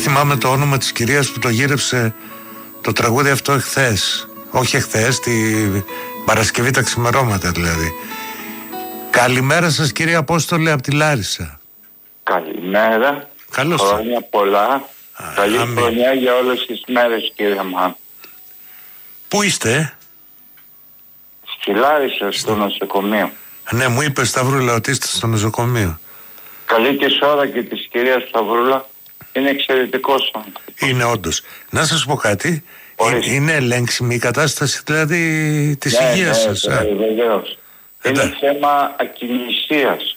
θυμάμαι το όνομα της κυρίας που το γύρεψε το τραγούδι αυτό εχθές. Όχι εχθές, την Παρασκευή τα ξημερώματα δηλαδή. Καλημέρα σας κύριε Απόστολε από τη Λάρισα. Καλημέρα. Καλώς. Χρόνια πολλά. Καλή χρονιά για όλες τις μέρες κύριε Μάν. Πού είστε? Στη Λάρισα, στο νοσοκομείο. Ναι, μου είπε Σταυρούλα ότι είστε στο νοσοκομείο. Καλή της ώρα και της κυρίας Σταυρούλα. Είναι εξαιρετικός άνθρωπος. Είναι όντως. Να σας πω κάτι. Είναι ελέγξιμη η κατάσταση δηλαδή της υγείας σας? Ναι, βεβαίως. Είναι θέμα ακινησίας.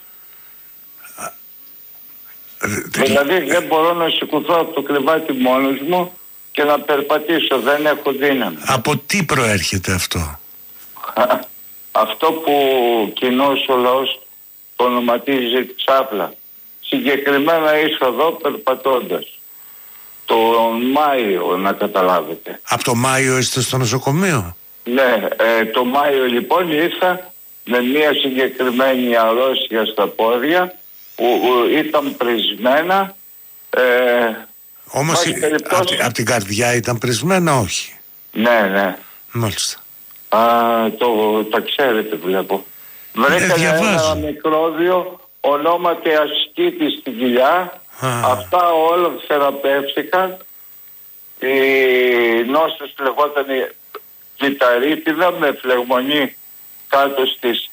Δηλαδή δεν μπορώ να σηκωθώ από το κρεβάτι μόνος μου και να περπατήσω. Δεν έχω δύναμη. Από τι προέρχεται αυτό? Αυτό που κοινώς ο λαός το ονοματίζει τσάπλα. Συγκεκριμένα ήρθα εδώ περπατώντας. Τον Μάιο, να καταλάβετε. Από το Μάιο είστε στο νοσοκομείο? Ναι, το Μάιο λοιπόν ήρθα με μια συγκεκριμένη αρρώστια στα πόδια που ήταν πρισμένα. Όμως από την καρδιά ήταν πρισμένα, όχι? Ναι. Μάλιστα. Τα ξέρετε βλέπω. Βρήκανε ένα μικρόβιο ονόματι ασκήτη στην κοιλιά. Αυτά όλα θεραπεύτηκαν. Η νόσος λεγόταν κυταρίτιδα με φλεγμονή κάτω στις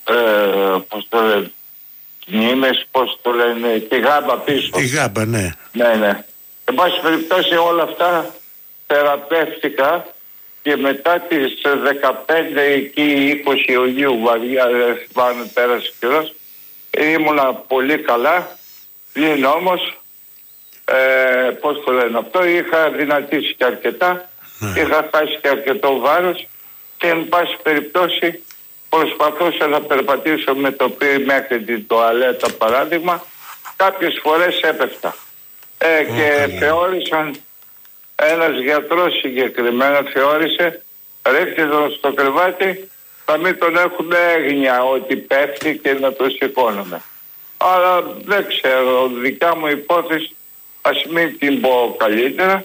μνήμες, πώς το λένε, τη γάμπα πίσω. Τη γάμπα, ναι. Ναι. Εν πάση περιπτώσει όλα αυτά θεραπεύτηκα και μετά τις 15 εκεί 20 Ιουλίου βαριά, δεν πέρασε καιρός, ήμουνα πολύ καλά. Πλην όμως, πώς το λένε αυτό, είχα δυνατήσει και αρκετά, είχα χάσει και αρκετό βάρος και εν πάση περιπτώσει προσπαθούσα να περπατήσω με το πι μέχρι την τουαλέτα παράδειγμα, κάποιες φορές έπεφτα. Και θεώρησαν, ένας γιατρός συγκεκριμένα θεώρησε, ρίχτε τον στο κρεβάτι, θα μην τον έχουμε έγνοια ότι πέφτει και να το σηκώνουμε. Αλλά δεν ξέρω, δικιά μου υπόθεση, ας μην την πω καλύτερα.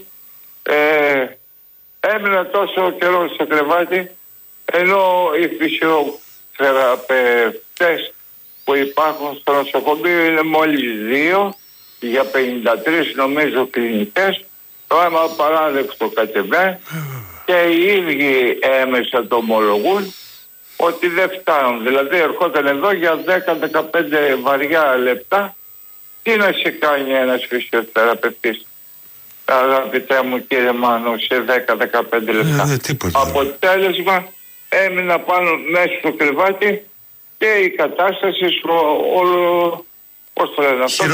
Έμεινα τόσο καιρό στο κρεβάτι, ενώ οι φυσιοθεραπευτές που υπάρχουν στο νοσοκομείο είναι μόλις 2 για 53 νομίζω κλινικές. Το άμα παράδεκτο κατ' εμέ, και οι ίδιοι έμεσα το ομολογούν ότι δεν φτάνουν. Δηλαδή ερχόταν εδώ για 10-15 βαριά λεπτά. Τι να σε κάνει ένας φυσιοθεραπευτής, αγαπητέ μου κύριε Μάνο, σε 10-15 λεπτά? Αποτέλεσμα έμεινα πάνω μέσα στο κρεβάτι και η κατάσταση όλο, πώς το λένε αυτό,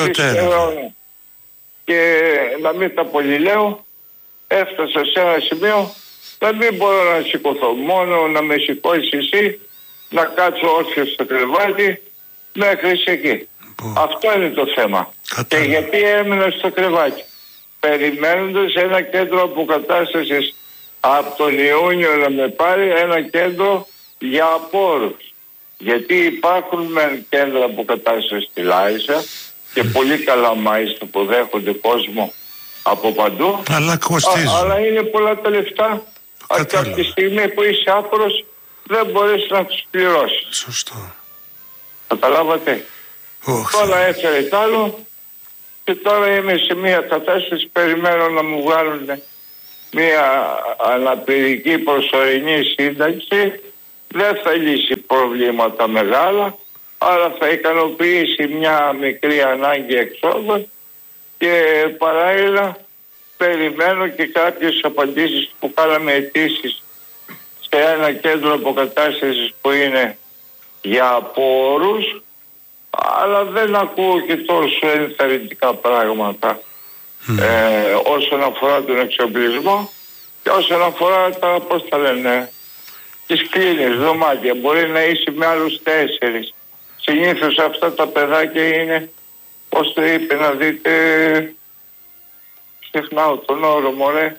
και να μην τα πολυλέω, έφτασα σε ένα σημείο να μην μπορώ να σηκωθώ, μόνο να με σηκώσεις εσύ, να κάτσω όρθιο στο κρεβάτι μέχρι εκεί. Αυτό είναι το θέμα. Και γιατί έμεινα στο κρεβάτι? Περιμένοντας ένα κέντρο αποκατάστασης από τον Ιούνιο να με πάρει, ένα κέντρο για απόρους. Γιατί υπάρχουν με κέντρα αποκατάστασης στη Λάρισα και πολύ καλά μάλιστα που δέχονται κόσμο από παντού. Αλλά είναι πολλά τα λεφτά. Και από τη στιγμή που είσαι άπορος δεν μπορείς να τους πληρώσεις. Σωστό. Καταλάβατε? Τώρα έφερε τ' άλλο και τώρα είμαι σε μια κατάσταση, περιμένω να μου βγάλουν μια αναπηρική προσωρινή σύνταξη. Δεν θα λύσει προβλήματα μεγάλα, αλλά θα ικανοποιήσει μια μικρή ανάγκη εξόδων και παράλληλα περιμένω και κάποιες απαντήσεις που κάναμε αιτήσεις σε ένα κέντρο αποκατάστασης που είναι για απόρους, αλλά δεν ακούω και τόσο ενθαρρυντικά πράγματα όσον αφορά τον εξοπλισμό και όσον αφορά τα, πώς τα λένε, τις κλίνες, δωμάτια. Μπορεί να είσαι με άλλους 4. Συνήθως αυτά τα παιδάκια είναι, πώς το είπε, να δείτε, ξεχνάω τον όρο μωρέ,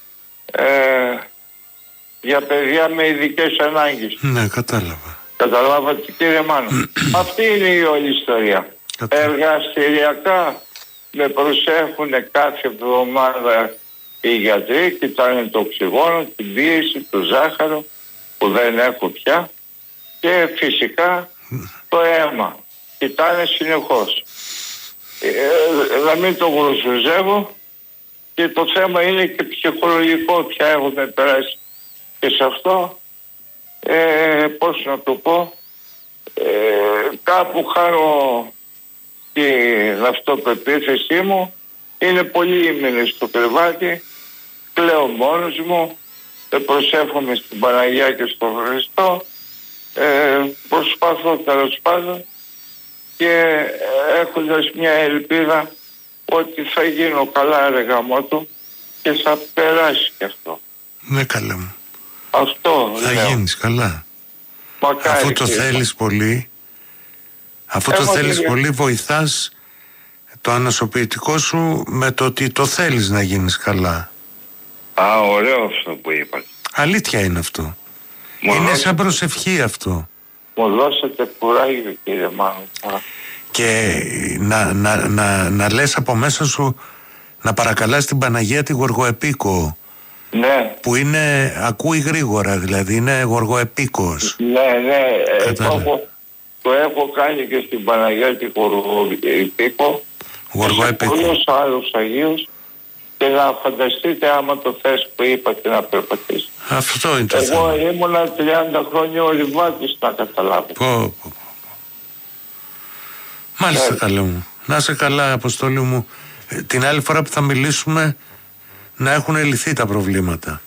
για παιδιά με ειδικές ανάγκες. Ναι, κατάλαβα. Καταλάβατε κύριε Μάνο? Αυτή είναι η όλη ιστορία. Εργαστηριακά με προσέχουν κάθε εβδομάδα οι γιατροί, κοιτάνε το οξυγόνο, την πίεση, το ζάχαρο που δεν έχω πια και φυσικά το αίμα. Κοιτάνε συνεχώς. Να μην το γλωσσουζεύω, και το θέμα είναι και ψυχολογικό, πια έχουμε περάσει και σε αυτό. Πώς να το πω, κάπου χάνω την αυτοπεποίθησή μου. Είναι πολύ ήμινη στο κρεβάτι, κλαίω μόνος μου, προσεύχομαι στην Παναγία και στον Χριστό, προσπαθώ τέλος πάντων και έχοντας μια ελπίδα ότι θα γίνω καλά ρε γαμώτο και θα περάσει και αυτό. Ναι, καλά μου. Αυτό θα λέω. Γίνεις καλά. Μακάρι, αφού το θέλεις πολύ, πολύ, βοηθάς το ανασωπητικό σου με το ότι το θέλεις να γίνεις καλά. Ωραίο αυτό που είπατε. Αλήθεια είναι αυτό. Είναι σαν προσευχή αυτό. Μου δώσετε κουράγιο, κύριε Μάνο. Και να λες από μέσα σου, να παρακαλάς την Παναγία τη Γοργοεπίκο. Ναι. Που είναι, ακούει γρήγορα, δηλαδή είναι γοργοεπίκος. Ναι. Το έχω κάνει και στην Παναγία τη Γοργοεπίκο. Και σε πολλούς άλλους Αγίους. Και να φανταστείτε, άμα το θες που είπατε, να περπατήσει. Αυτό είναι το θέμα. Εγώ ήμουνα 30 χρόνια ο Λιβάτης, να καταλάβω. Μάλιστα, καλέ μου. Να είσαι καλά, Αποστόλη μου. Την άλλη φορά που θα μιλήσουμε να έχουν λυθεί τα προβλήματα.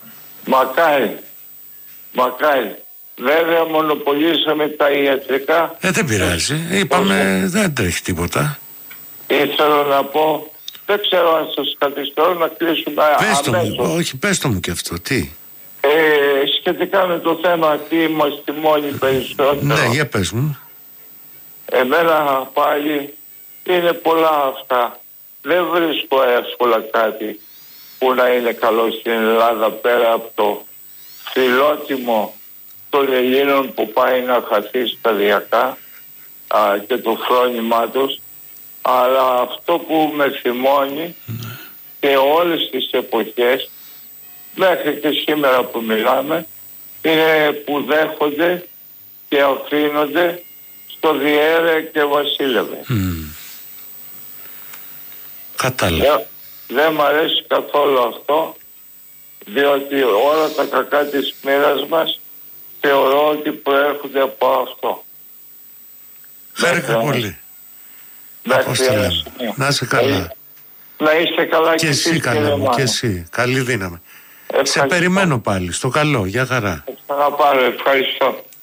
Μακάρι. Βέβαια μονοπολίσαμε τα ιατρικά. Δεν πειράζει. Είπαμε δεν τρέχει τίποτα. Ήθελα να πω, δεν ξέρω αν σας καθιστώ να κλείσουμε αμέσως. Πες το μου και αυτό. Τι? Σχετικά με το θέμα τι είμαστε μόνοι περισσότερο. Ναι, για πες μου. Εμένα πάλι είναι πολλά αυτά. Δεν βρίσκω εύκολα κάτι που να είναι καλό στην Ελλάδα πέρα από το φιλότιμο των Ελλήνων που πάει να χαθεί σταδιακά και το φρόνημά τους. Αλλά αυτό που με θυμώνει και όλες τις εποχές μέχρι και σήμερα που μιλάμε είναι που δέχονται και αφήνονται στο διέρε και βασίλευε. Κατάλαβα. Δεν μ' αρέσει καθόλου αυτό, διότι όλα τα κακά της μοίρας μας θεωρώ ότι προέρχονται από αυτό. Χάρηκα πολύ. Να είσαι καλά. Να είστε καλά και εσύ, καλά μου, και εσύ. Καλή δύναμη. Σε περιμένω πάλι. Στο καλό. Γεια χαρά. Ευχαριστώ.